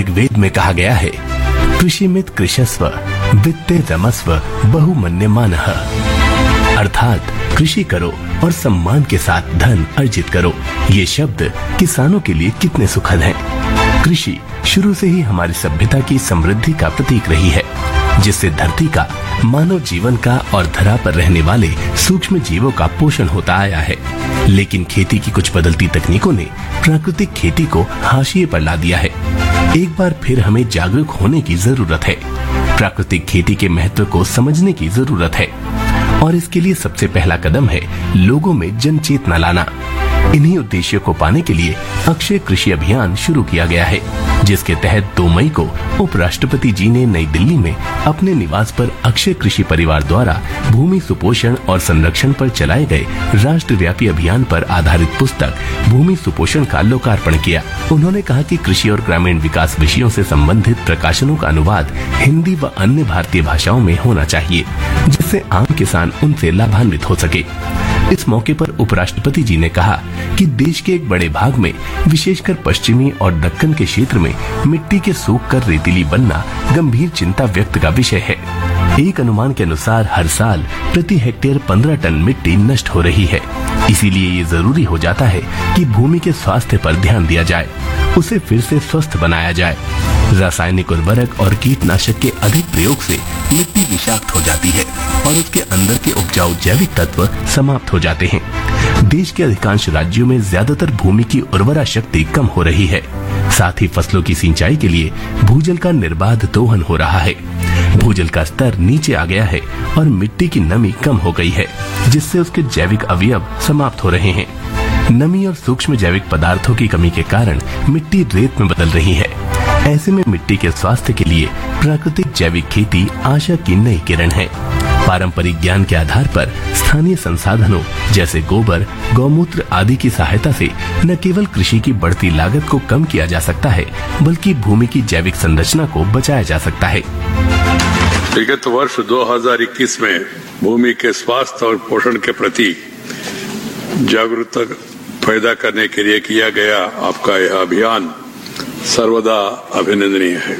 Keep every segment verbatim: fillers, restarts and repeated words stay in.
ऋग्वेद में कहा गया है, कृषिमित कृषस्व वित्ते रमस्व बहुमन्यमानः, अर्थात कृषि करो और सम्मान के साथ धन अर्जित करो। ये शब्द किसानों के लिए कितने सुखद हैं। कृषि शुरू से ही हमारी सभ्यता की समृद्धि का प्रतीक रही है, जिससे धरती का, मानव जीवन का और धरा पर रहने वाले सूक्ष्म जीवों का पोषण होता आया है। लेकिन खेती की कुछ बदलती तकनीकों ने प्राकृतिक खेती को हाशिए पर ला दिया है। एक बार फिर हमें जागरूक होने की जरूरत है। प्राकृतिक खेती के महत्व को समझने की जरूरत है और इसके लिए सबसे पहला कदम है लोगों में जन चेतना लाना। इन्हीं उद्देश्यों को पाने के लिए अक्षय कृषि अभियान शुरू किया गया है, जिसके तहत दो मई को उपराष्ट्रपति जी ने नई दिल्ली में अपने निवास पर अक्षय कृषि परिवार द्वारा भूमि सुपोषण और संरक्षण पर चलाए गए राष्ट्रव्यापी अभियान पर आधारित पुस्तक भूमि सुपोषण का लोकार्पण किया। उन्होंने कहा कि कृषि और ग्रामीण विकास विषयों से संबंधित प्रकाशनों का अनुवाद हिंदी व अन्य भारतीय भाषाओं में होना चाहिए, जिससे आम किसान उनसे लाभान्वित हो सके। इस मौके पर उपराष्ट्रपति जी ने कहा कि देश के एक बड़े भाग में, विशेषकर पश्चिमी और दक्कन के क्षेत्र में मिट्टी के सूख कर रेतीली बनना गंभीर चिंता व्यक्त का विषय है। एक अनुमान के अनुसार हर साल प्रति हेक्टेयर पंद्रह टन मिट्टी नष्ट हो रही है। इसीलिए ये जरूरी हो जाता है कि भूमि के स्वास्थ्य पर ध्यान दिया जाए, उसे फिर से स्वस्थ बनाया जाए। रासायनिक उर्वरक और कीटनाशक के अधिक प्रयोग से मिट्टी विषाक्त हो जाती है और उसके अंदर के उपजाऊ जैविक तत्व समाप्त हो जाते हैं। देश के अधिकांश राज्यों में ज्यादातर भूमि की उर्वरा शक्ति कम हो रही है। साथ ही फसलों की सिंचाई के लिए भूजल का निर्बाध दोहन हो रहा है। भूजल का स्तर नीचे आ गया है और मिट्टी की नमी कम हो गई है, जिससे उसके जैविक अवयव समाप्त हो रहे हैं। नमी और सूक्ष्म जैविक पदार्थों की कमी के कारण मिट्टी रेत में बदल रही है। ऐसे में मिट्टी के स्वास्थ्य के लिए प्राकृतिक जैविक खेती आशा की नई किरण है। पारंपरिक ज्ञान के आधार पर स्थानीय संसाधनों जैसे गोबर, गौमूत्र आदि की सहायता से न केवल कृषि की बढ़ती लागत को कम किया जा सकता है, बल्कि भूमि की जैविक संरचना को बचाया जा सकता है। विगत वर्ष दो हज़ार इक्कीस में भूमि के स्वास्थ्य और पोषण के प्रति जागरूकता पैदा करने के लिए किया गया आपका यह अभियान सर्वदा अभिनंदनीय है।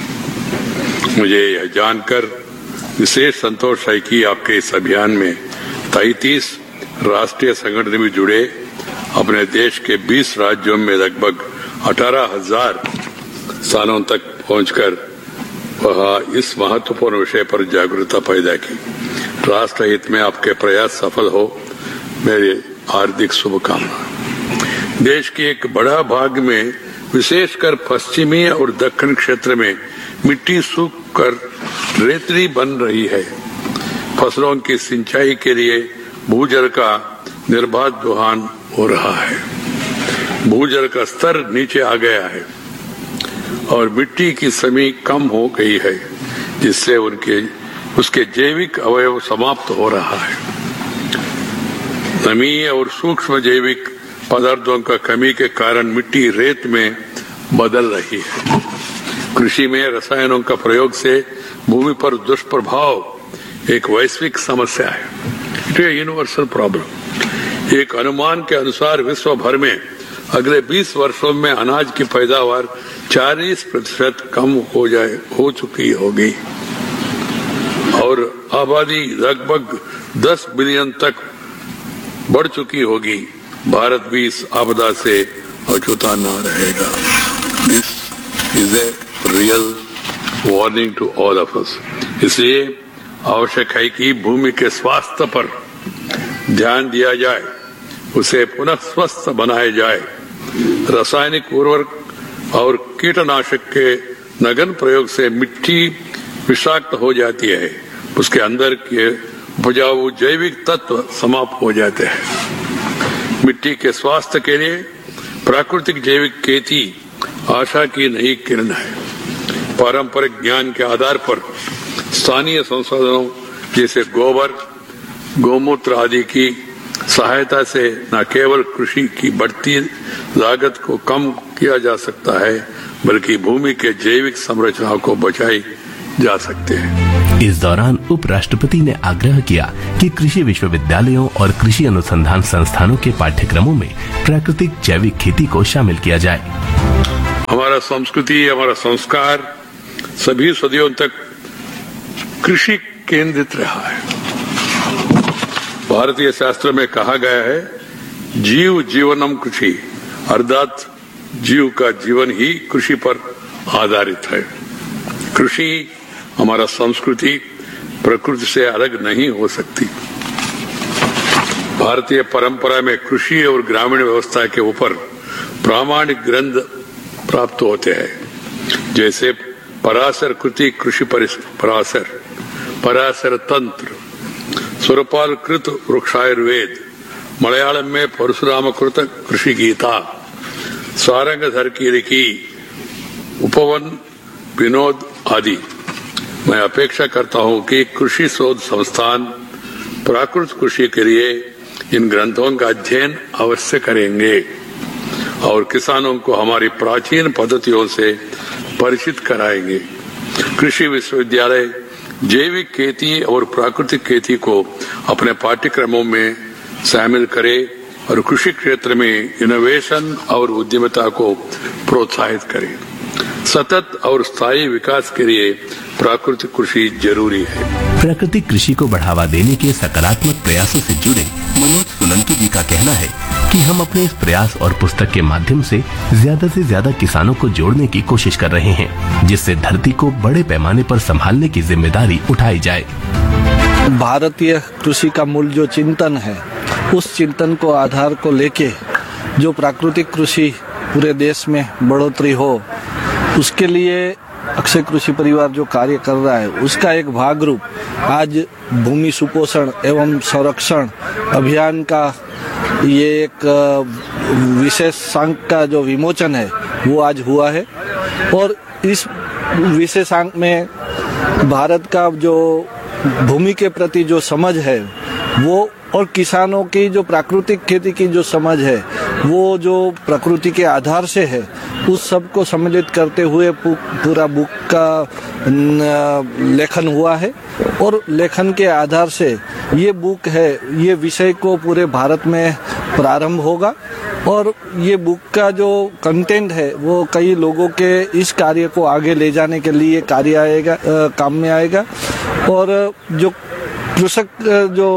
मुझे यह जानकर विशेष संतोष है कि आपके इस अभियान में तैंतीस राष्ट्रीय संगठन भी जुड़े। अपने देश के बीस राज्यों में लगभग अठारह हजार स्थानों तक पहुंचकर वह इस महत्वपूर्ण विषय पर जागरूकता पैदा की। राष्ट्र हित में आपके प्रयास सफल हो, मेरी हार्दिक शुभकामनाएं। देश के एक बड़ा भाग में, विशेषकर पश्चिमी और दक्षिण क्षेत्र में मिट्टी सूख कर रेतली बन रही है। फसलों की सिंचाई के लिए भूजल का निर्बाध दोहन हो रहा है। भूजल का स्तर नीचे आ गया है और मिट्टी की नमी कम हो गई है, जिससे उनके उसके जैविक अवयव समाप्त हो रहा है। नमी और सूक्ष्म जैविक पदार्थों का कमी के कारण मिट्टी रेत में बदल रही है। कृषि में रसायनों का प्रयोग से भूमि पर दुष्प्रभाव एक वैश्विक समस्या है। It is universal problem. एक अनुमान के अनुसार विश्व भर में अगले बीस वर्षों में अनाज की पैदावार चालीस प्रतिशत कम हो जाए हो चुकी होगी और आबादी लगभग दस बिलियन तक बढ़ चुकी होगी। भारत भी इस आपदा से अछूता न रहेगा। This is a real warning to all of us. इसलिए आवश्यक है कि भूमि के स्वास्थ्य पर ध्यान दिया जाए, उसे पुनः स्वस्थ बनाया जाए। रासायनिक उर्वरक और कीटनाशक के नगन प्रयोग से मिट्टी विषाक्त हो जाती है, उसके अंदर के उपजाऊ जैविक तत्व समाप्त हो जाते हैं। मिट्टी के स्वास्थ्य के लिए प्राकृतिक जैविक खेती आशा की नई किरण है। पारंपरिक ज्ञान के आधार पर स्थानीय संसाधनों जैसे गोबर, गौमूत्र आदि की सहायता से न केवल कृषि की बढ़ती लागत को कम किया जा सकता है, बल्कि भूमि के जैविक संरचना को बचाई जा सकते हैं। इस दौरान उपराष्ट्रपति ने आग्रह किया कि कृषि विश्वविद्यालयों और कृषि अनुसंधान संस्थानों के पाठ्यक्रमों में प्राकृतिक जैविक खेती को शामिल किया जाए। हमारा हमारा संस्कृति, हमारा संस्कार सभी सदियों तक कृषि केंद्रित रहा है। भारतीय शास्त्र में कहा गया है, जीव जीवनम कृषि, अर्थात जीव का जीवन ही कृषि पर आधारित है। कृषि हमारा संस्कृति प्रकृति से अलग नहीं हो सकती। भारतीय परंपरा में कृषि और ग्रामीण व्यवस्था के ऊपर प्रामाणिक ग्रंथ प्राप्त होते हैं, जैसे पराशर कृति कृषि पराशर, पराशर तंत्र, सुरपाल कृत वृक्षायुर्वेद, मलयालम में परशुराम कृत कृषि गीता, सारंगधर की लिखी उपवन विनोद आदि। मैं अपेक्षा करता हूं कि कृषि शोध संस्थान प्राकृतिक कृषि के लिए इन ग्रंथों का अध्ययन अवश्य करेंगे और किसानों को हमारी प्राचीन पद्धतियों से परिचित कराएंगे। कृषि विश्वविद्यालय जैविक खेती और प्राकृतिक खेती को अपने पाठ्यक्रमों में शामिल करे और कृषि क्षेत्र में इनोवेशन और उद्यमिता को प्रोत्साहित करे। सतत और स्थायी विकास के लिए प्राकृतिक कृषि जरूरी है। प्राकृतिक कृषि को बढ़ावा देने के सकारात्मक प्रयासों से जुड़े मनोज सुनंतु जी का कहना है कि हम अपने इस प्रयास और पुस्तक के माध्यम से ज्यादा से ज्यादा किसानों को जोड़ने की कोशिश कर रहे हैं, जिससे धरती को बड़े पैमाने पर संभालने की जिम्मेदारी उठाई जाए। भारतीय कृषि का मूल जो चिंतन है, उस चिंतन को आधार को लेके जो प्राकृतिक कृषि पूरे देश में बढ़ोतरी हो, उसके लिए अक्षय कृषि परिवार जो कार्य कर रहा है, उसका एक भाग रूप आज भूमि सुपोषण एवं संरक्षण अभियान का ये एक विशेषांक का जो विमोचन है वो आज हुआ है। और इस विशेषांक में भारत का जो भूमि के प्रति जो समझ है वो, और किसानों की जो प्राकृतिक खेती की जो समझ है वो जो प्रकृति के आधार से है, उस सब को सम्मिलित करते हुए पूरा बुक का लेखन हुआ है। और लेखन के आधार से ये बुक है, ये विषय को पूरे भारत में प्रारंभ होगा और ये बुक का जो कंटेंट है वो कई लोगों के इस कार्य को आगे ले जाने के लिए कार्य आएगा, काम में आएगा। और जो कृषक जो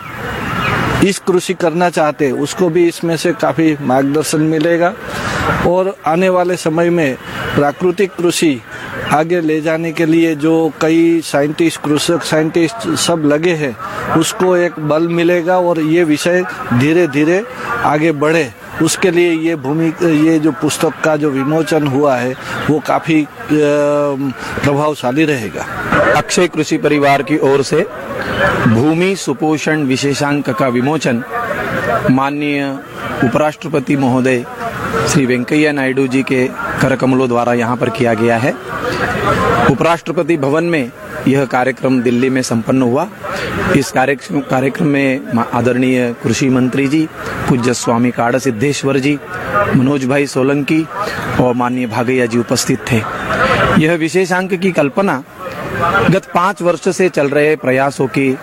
इस कृषि करना चाहते हैं उसको भी इसमें से काफी मार्गदर्शन मिलेगा और आने वाले समय में प्राकृतिक कृषि आगे ले जाने के लिए जो कई साइंटिस्ट, कृषक साइंटिस्ट सब लगे हैं, उसको एक बल मिलेगा और ये विषय धीरे धीरे आगे बढ़े। उसके लिए ये भूमि ये जो पुस्तक का जो विमोचन हुआ है वो काफी प्रभावशाली रहेगा। अक्षय कृषि परिवार की ओर से भूमि सुपोषण विशेषांक का विमोचन माननीय उपराष्ट्रपति महोदय श्री वेंकैया नायडू जी के करकमलों द्वारा यहाँ पर किया गया है। उपराष्ट्रपति भवन में यह कार्यक्रम दिल्ली में संपन्न हुआ। इस कार्यक्रम में आदरणीय कृषि मंत्री जी, पूज्य स्वामी काड़ा सिद्धेश्वर जी, मनोज भाई सोलंकी और माननीय भागैया जी उपस्थित थे। यह विशेषांक की कल्पना गत पांच वर्ष से चल रहे प्रयासों के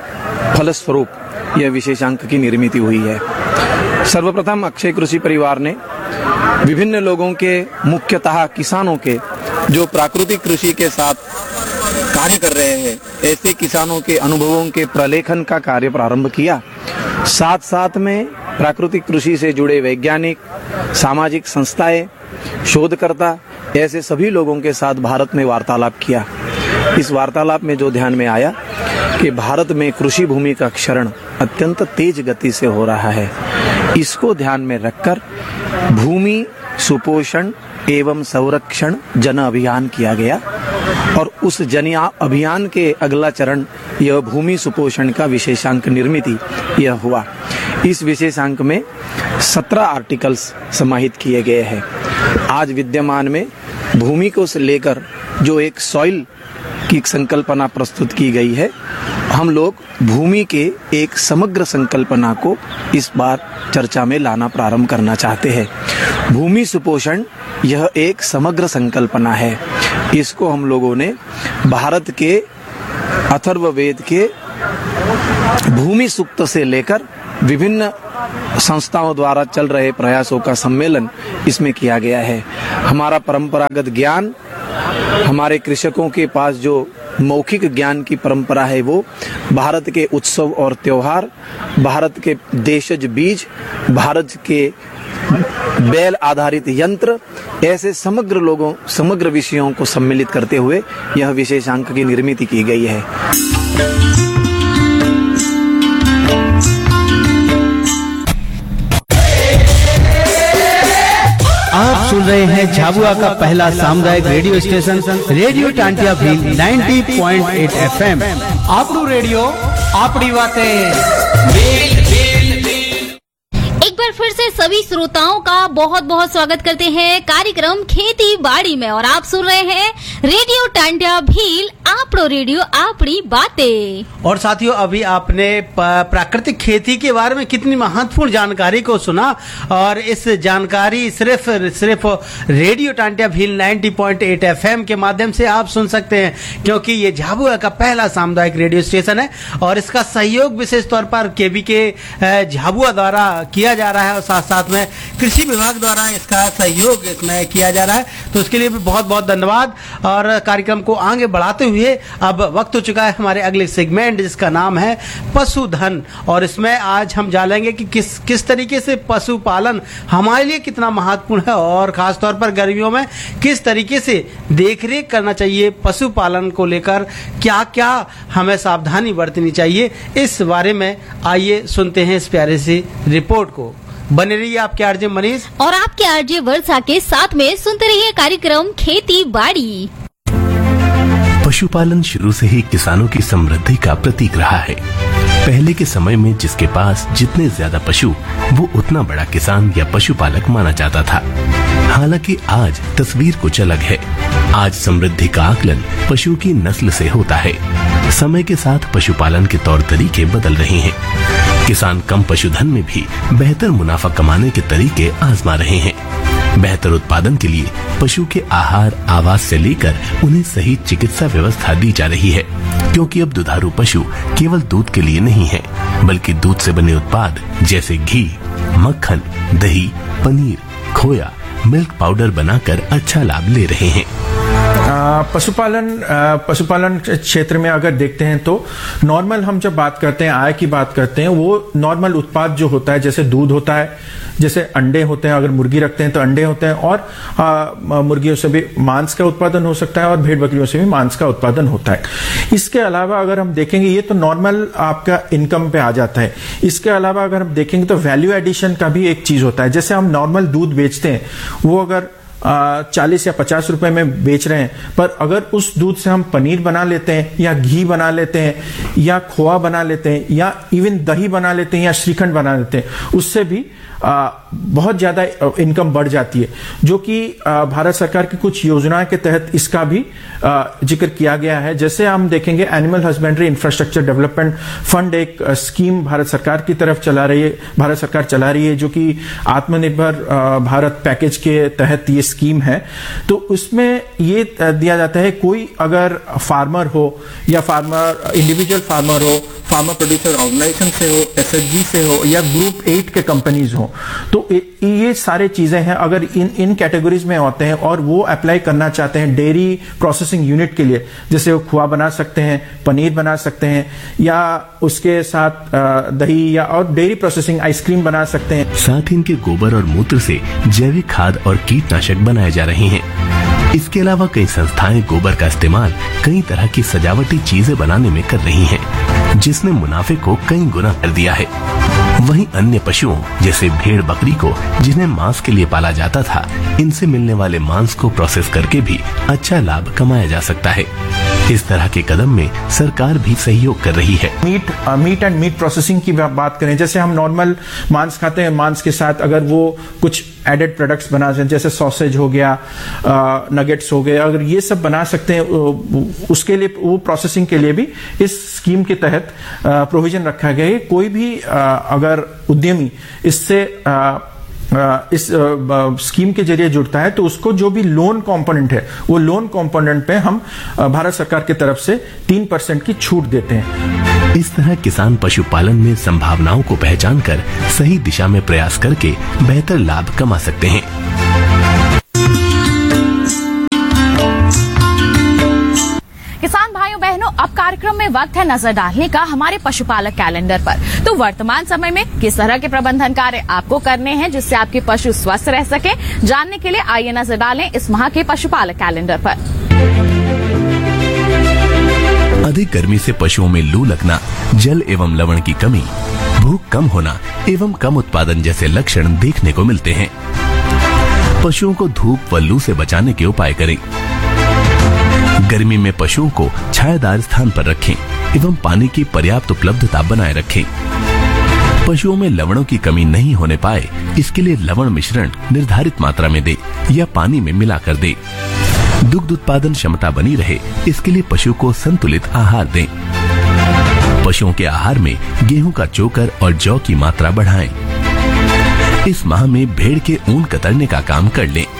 फलस्वरूप यह विशेषांक की निर्मित हुई है। सर्वप्रथम अक्षय कृषि परिवार ने विभिन्न लोगों के, मुख्यतः किसानों के जो प्राकृतिक कृषि के साथ कार्य कर रहे हैं, ऐसे किसानों के अनुभवों के प्रलेखन का कार्य प्रारंभ किया। साथ साथ में प्राकृतिक कृषि से जुड़े वैज्ञानिक, सामाजिक संस्थाएं, शोधकर्ता, ऐसे सभी लोगों के साथ भारत में वार्तालाप किया। इस वार्तालाप में जो ध्यान में आया कि भारत में कृषि भूमि का क्षरण अत्यंत तेज गति से हो रहा है, इसको ध्यान में रखकर भूमि सुपोषण एवं संरक्षण जन अभियान किया गया और उस जन अभियान के अगला चरण यह भूमि सुपोषण का विशेषांक निर्मित यह हुआ। इस विशेषांक में सत्रह आर्टिकल्स समाहित किए गए हैं। आज विद्यमान में भूमि को लेकर जो एक सॉइल की संकल्पना प्रस्तुत की गई है, हम लोग भूमि के एक समग्र संकल्पना को इस बार चर्चा में लाना प्रारंभ करना चाहते हैं। भूमि सुपोषण यह एक समग्र संकल्पना है। इसको हम लोगों ने भारत के अथर्ववेद के भूमि सूक्त से लेकर विभिन्न संस्थाओं द्वारा चल रहे प्रयासों का सम्मेलन इसमें किया गया है। हमारा परंपरागत ज्ञान, हमारे कृषकों के पास जो मौखिक ज्ञान की परंपरा है, वो भारत के उत्सव और त्योहार, भारत के देशज बीज, भारत के बैल आधारित यंत्र, ऐसे समग्र लोगों समग्र विषयों को सम्मिलित करते हुए यह विशेषांक की निर्मित की गई है। आप सुन रहे हैं झाबुआ का पहला सामुदायिक radio station radio Tantia Bhil नब्बे पॉइंट आठ एफएम। आपरू रेडियो आपड़ी बातें। एक बार फिर से सभी श्रोताओं का बहुत बहुत स्वागत करते हैं कार्यक्रम खेती बाड़ी में, और आप सुन रहे हैं रेडियो टांटिया भील आपड़ो रेडियो आपड़ी बातें। और साथियों, अभी आपने प्राकृतिक खेती के बारे में कितनी महत्वपूर्ण जानकारी को सुना, और इस जानकारी सिर्फ सिर्फ रेडियो टांटिया भील नब्बे पॉइंट आठ एफएम के माध्यम से आप सुन सकते हैं, क्योंकि ये झाबुआ का पहला सामुदायिक रेडियो स्टेशन है और इसका सहयोग विशेष तौर पर केबी के झाबुआ द्वारा किया जा रहा है, और साथ साथ में कृषि विभाग द्वारा इसका सहयोग इसमें किया जा रहा है। तो उसके लिए भी बहुत बहुत धन्यवाद। और कार्यक्रम को आगे बढ़ाते हुए अब वक्त हो चुका है हमारे अगले सेगमेंट, जिसका नाम है पशुधन, और इसमें आज हम जानेंगे कि किस किस तरीके से पशुपालन हमारे लिए कितना महत्वपूर्ण है, और खासतौर पर गर्मियों में किस तरीके से देखरेख करना चाहिए पशुपालन को लेकर, क्या क्या हमें सावधानी बरतनी चाहिए, इस बारे में आइए सुनते हैं इस प्यारे सी रिपोर्ट को। बने रहिए आपके आरजे मनीष और आपके आरजे वर्षा के साथ में, सुनते रहिए कार्यक्रम खेती बाड़ी। पशुपालन शुरू से ही किसानों की समृद्धि का प्रतीक रहा है। पहले के समय में जिसके पास जितने ज्यादा पशु, वो उतना बड़ा किसान या पशुपालक माना जाता था। हालांकि आज तस्वीर कुछ अलग है। आज समृद्धि का आकलन पशु की नस्ल से होता है। समय के साथ पशुपालन के तौर तरीके बदल रहे हैं। किसान कम पशुधन में भी बेहतर मुनाफा कमाने के तरीके आजमा रहे हैं। बेहतर उत्पादन के लिए पशु के आहार, आवास से लेकर उन्हें सही चिकित्सा व्यवस्था दी जा रही है, क्योंकि अब दुधारू पशु केवल दूध के लिए नहीं है, बल्कि दूध से बने उत्पाद जैसे घी, मक्खन, दही, पनीर, खोया, मिल्क पाउडर बनाकर अच्छा लाभ ले रहे हैं। पशुपालन पशुपालन क्षेत्र में अगर देखते हैं तो नॉर्मल हम जब बात करते हैं, आय की बात करते हैं, वो नॉर्मल उत्पाद जो होता है, जैसे दूध होता है, जैसे अंडे होते हैं, अगर मुर्गी रखते हैं तो अंडे होते हैं, और आ, मुर्गियों से भी मांस का उत्पादन हो सकता है और भेड़ बकरियों से भी मांस का उत्पादन होता है। इसके अलावा अगर हम देखेंगे, ये तो नॉर्मल आपका इनकम पे आ जाता है। इसके अलावा अगर हम देखेंगे तो वैल्यू एडिशन का भी एक चीज होता है। जैसे हम नॉर्मल दूध बेचते हैं, वो अगर चालीस या पचास रुपए में बेच रहे हैं, पर अगर उस दूध से हम पनीर बना लेते हैं या घी बना लेते हैं या खोआ बना लेते हैं या इवन दही बना लेते हैं या श्रीखंड बना लेते हैं, उससे भी आ, बहुत ज्यादा इनकम बढ़ जाती है, जो कि भारत सरकार की कुछ योजनाओं के तहत इसका भी आ, जिक्र किया गया है। जैसे हम देखेंगे, animal husbandry infrastructure development fund एक आ, स्कीम भारत सरकार की तरफ चला रही है भारत सरकार चला रही है जो कि आत्मनिर्भर भारत पैकेज के तहत ये स्कीम है। तो उसमें ये दिया जाता है, कोई अगर फार्मर हो या फार्मर इंडिविजुअल फार्मर हो, फार्मर प्रोड्यूसर ऑर्गेनाइजेशन से हो, एसएचजी से हो या ग्रुप एट के कंपनीज हो, तो ये सारे चीजें हैं। अगर इन इन कैटेगरीज में होते हैं और वो अप्लाई करना चाहते हैं डेयरी प्रोसेसिंग यूनिट के लिए, जैसे वो खोआ बना सकते हैं, पनीर बना सकते हैं, या उसके साथ दही या और डेयरी प्रोसेसिंग आइसक्रीम बना सकते हैं। साथ ही इनके गोबर और मूत्र से जैविक खाद और कीटनाशक बनाए जा रहे हैं। इसके अलावा कई संस्थाएं गोबर का इस्तेमाल कई तरह की सजावटी चीजें बनाने में कर रही हैं, जिसने मुनाफे को कई गुना कर दिया है। वहीं अन्य पशुओं जैसे भेड़ बकरी को, जिन्हें मांस के लिए पाला जाता था, इनसे मिलने वाले मांस को प्रोसेस करके भी अच्छा लाभ कमाया जा सकता है। इस तरह के कदम में सरकार भी सहयोग कर रही है। Meet meet and meat processing की बात करें, जैसे हम नॉर्मल मांस खाते हैं, मांस के साथ अगर वो कुछ एडेड प्रोडक्ट्स बना सकते हैं, जैसे सॉसेज हो गया, नगेट्स हो गए, अगर ये सब बना सकते हैं, उसके लिए वो प्रोसेसिंग के लिए भी इस स्कीम के तहत प्रोविजन रखा गया है। कोई भी अगर उद्यमी इससे इस स्कीम के जरिए जुड़ता है तो उसको जो भी लोन कंपोनेंट है वो लोन कंपोनेंट पे हम भारत सरकार की तरफ से तीन परसेंट की छूट देते हैं। इस तरह किसान पशुपालन में संभावनाओं को पहचान कर सही दिशा में प्रयास करके बेहतर लाभ कमा सकते हैं। किसान भाइयों बहनों, अब कार्यक्रम में वक्त है नजर डालने का हमारे पशुपालक कैलेंडर पर। तो वर्तमान समय में किस तरह के प्रबंधन कार्य आपको करने हैं जिससे आपके पशु स्वस्थ रह सके, जानने के लिए आइए नजर डालें इस माह के पशुपालक कैलेंडर पर। अधिक गर्मी से पशुओं में लू लगना, जल एवं लवण की कमी, भूख कम होना एवं कम उत्पादन जैसे लक्षण देखने को मिलते हैं। पशुओं को धूप व लू से बचाने के उपाय करें। गर्मी में पशुओं को छायादार स्थान पर रखें एवं पानी की पर्याप्त उपलब्धता बनाए रखें। पशुओं में लवणों की कमी नहीं होने पाए इसके लिए लवण मिश्रण निर्धारित मात्रा में दे या पानी में मिलाकर दे। दुग्ध उत्पादन क्षमता बनी रहे इसके लिए पशु को संतुलित आहार दें। पशुओं के आहार में गेहूं का चोकर और जौ की मात्रा बढ़ाएं। इस माह में भेड़ के ऊन कतरने का काम कर लें।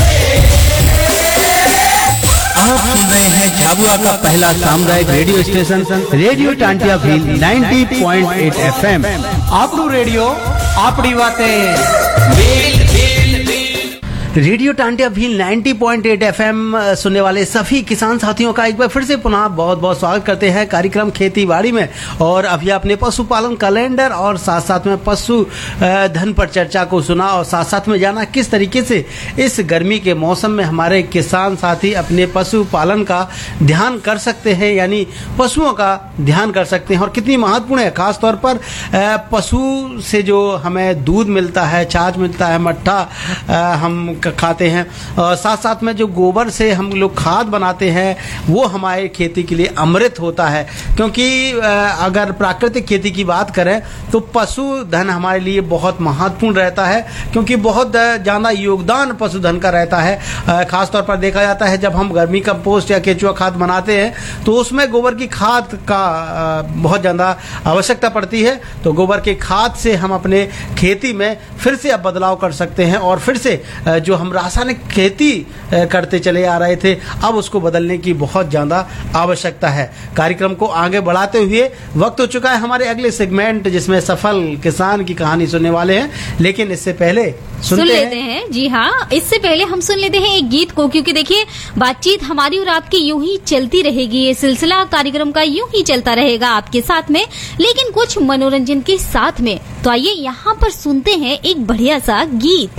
आप सुन रहे हैं झाबुआ का पहला सामुदायिक radio station radio Tantia Bhil नब्बे पॉइंट आठ एफएम। आपरू रेडियो आपड़ी बातें। रेडियो टांटिया भील नब्बे पॉइंट आठ एफएम सुनने वाले सभी किसान साथियों का एक बार फिर से पुनः बहुत बहुत स्वागत करते हैं कार्यक्रम खेती बाड़ी में। और अभी आपने पशुपालन कैलेंडर और साथ साथ में पशु धन पर चर्चा को सुना और साथ साथ में जाना किस तरीके से इस गर्मी के मौसम में हमारे किसान साथी अपने पशुपालन का ध्यान कर सकते हैं, यानी पशुओं का ध्यान कर सकते हैं और कितनी महत्वपूर्ण है। खासतौर पर पशु से जो हमें दूध मिलता है, छाछ मिलता है, मट्ठा हम खाते हैं और साथ साथ में जो गोबर से हम लोग खाद बनाते हैं वो हमारे खेती के लिए अमृत होता है। क्योंकि अगर प्राकृतिक खेती की बात करें तो पशुधन हमारे लिए बहुत महत्वपूर्ण रहता है, क्योंकि बहुत ज़्यादा योगदान पशुधन का रहता है। खासतौर पर देखा जाता है जब हम गर्मी कंपोस्ट या केचुआ खाद बनाते हैं तो उसमें गोबर की खाद का बहुत ज़्यादा आवश्यकता पड़ती है। तो गोबर के खाद से हम अपने खेती में फिर से अब बदलाव कर सकते हैं और फिर से जो हम रासायनिक खेती करते चले आ रहे थे अब उसको बदलने की बहुत ज्यादा आवश्यकता है। कार्यक्रम को आगे बढ़ाते हुए वक्त हो चुका है हमारे अगले सेगमेंट जिसमें सफल किसान की कहानी सुनने वाले हैं, लेकिन इससे पहले सुन लेते हैं, हैं जी हाँ, इससे पहले हम सुन लेते हैं एक गीत को, क्योंकि देखिए बातचीत हमारी और आपकी यूं ही चलती रहेगी। ये सिलसिला कार्यक्रम का यूं ही चलता रहेगा आपके साथ में, लेकिन कुछ मनोरंजन के साथ में। तो आइए यहाँ पर सुनते हैं एक बढ़िया सा गीत।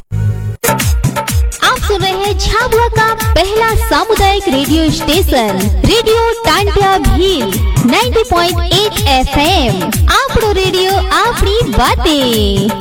आप सुन रहे हैं झाबुआ का पहला सामुदायिक radio station radio Tantia Bhil नब्बे पॉइंट आठ एफएम। आपरो रेडियो आपरी बातें।